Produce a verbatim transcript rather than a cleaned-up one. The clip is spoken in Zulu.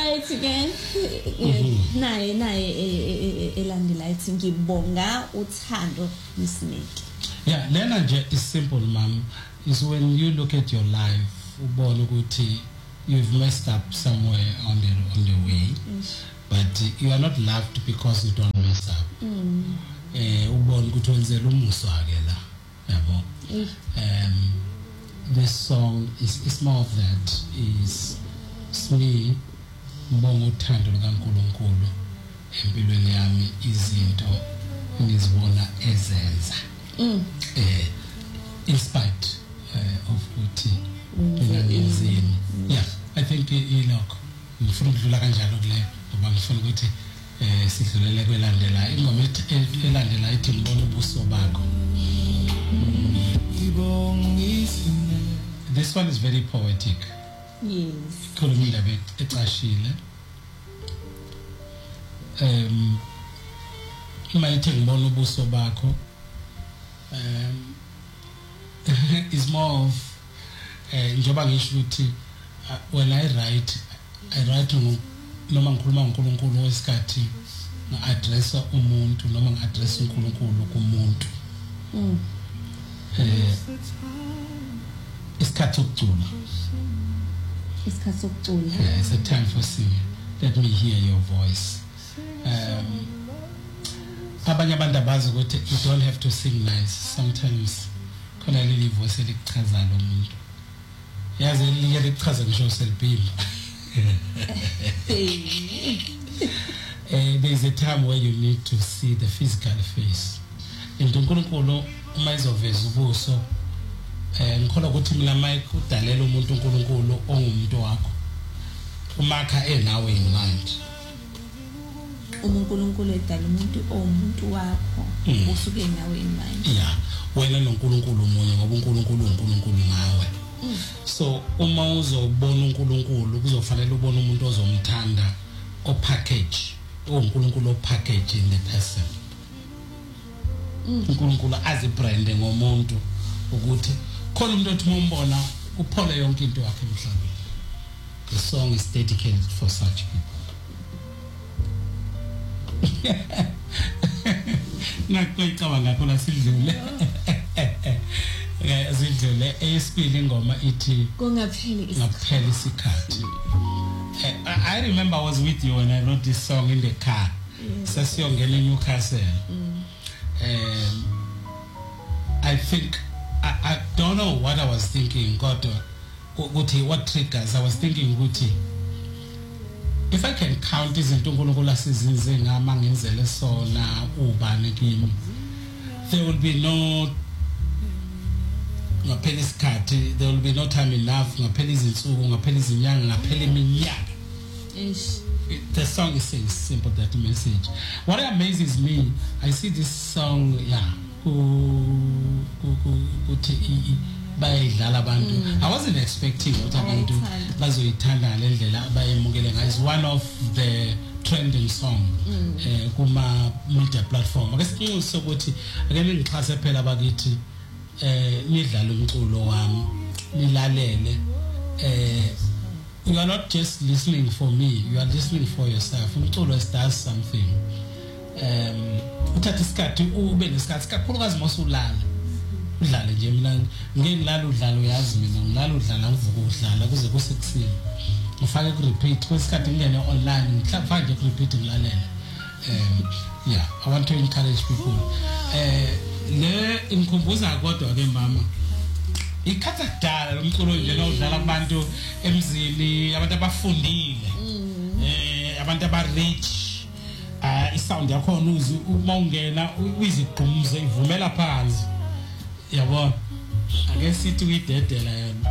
right again naye naye elandela ithi ngibonga uthando Msineki. Yeah, lena nje is simple mom, is when you look at your life ubona ukuthi you've messed up somewhere on the on the way, yes. But you are not loved because you don't mess up. Mm. Eh ubona ukuthi wenzela umuso ake la yabo. Um this song is is more of that, is me ngibonga uthando lukaNkulunkulu empilweni yami, izinto ngizibona ezenza. Mm. Eh in spite uh, of ukuthi ngiyenzini. Yeah, I think ilokho ngifuna ukudlula kanjalo kule ngoba ngifuna ukuthi eh sidlulele kwelandela ingoma elandela ithi ngibona ubuso bakho. This one is very poetic. Yes. Ikhuluma indaba ecashile. Um mayithi ngibona ubuso bakho. Um is more of eh njoba ngisho ukuthi when I write I write noma ngikhuluma ngoNkulunkulu wesikhathi nga-addressa umuntu noma nga-addressa uNkulunkulu kumuntu. Mm. Eh isikhathi sokucula. Isikhathi sokucula. Yeah, it's a time for singing. Let me hear your voice. Um abanye abantu abazi ukuthi you don't have to sing nice. Sometimes khona leli voice elichaza lo muntu. Yazi liye lichaza ngisho selibhima. Eh there's a time where you need to see the physical face. Into uNkulunkulu uma izoveza ubuso eh ngikholwa ukuthi mina Mike udalela umuntu uNkulunkulu ongumuntu wakho. Umakha enawe in mind. uNkulunkulu edala umuntu omuntu wakho usuke nawe in mind. Yeah, wena noNkulunkulu umunye ngoba uNkulunkulu uNkulunkulu ngawe. So uma uzobona uNkulunkulu kuzofanele ubone umuntu ozomthanda o package uNkulunkulu o package in the person. uNkulunkulu azibrande ngomuntu ukuthi khona umuntu othi umbona uphole yonke into yakhe emhlabeni. The song is dedicated for such people. Nakwicabanga ngakho lasidlule. Eh sidlule eyesibili ingoma ithi kungapheli ngaphela isikhathi. I remember I was with you when I wrote this song in the car. Sasiyongena eNewcastle. Um I think I, I don't know what I was thinking, God, ukuthi what triggers. I was thinking ukuthi if I can count izinto uNkulunkulu asizinze ngama ngenzele sona ubani kimi, there will be no ngaphela isikhathi, there will be no time enough, ngaphela izinsuku, ngaphela izinyanga, ngaphela iminyaka. Yes. The song is saying simple, that message. What amazes me, I see this song, yeah, ukuthi bayidlala abantu. I wasn't expecting ukuthi abantu bazoyithanda ngendlela bayemukele ngayo. It's one of the trending song eh kuma media platform. Ake siqiniso ukuthi ake ngixhase phela abakithi eh nidlala umculo wami nilalele. eh You are not just listening for me, you are listening for yourself. Umculo does something. Um uthatha isikhathi ube nesikhathi kakhulukazi mosulala. Udlale nje mina ngengilala udlala uyazi mina ngilala udlala ngivuka udlala kuze kusekuseni. Ufake ku repeat kwesikhathi ngene online mhlawumbe nje ku repeat ngilalela. Um yeah, I want to encourage people. Eh le inkumbuza kodwa ke mama. Ikhatha kudala umculo nje nawudlala abantu emzini, abantu abafundile. Eh abantu aba rich. Ah isound yakho uzi uma ungena uyizigqumze ivumela phansi. Yabo ake sithi uyidedela yena.